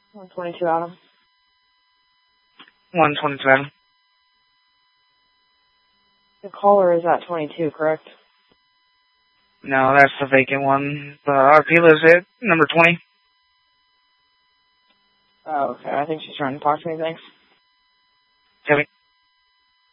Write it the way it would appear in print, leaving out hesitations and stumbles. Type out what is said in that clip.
122 Adam. 122 Adam. The caller is at 22, correct? No, that's the vacant one. The RP lives at number 20. Oh, okay. I think she's trying to talk to me, thanks. Tell me.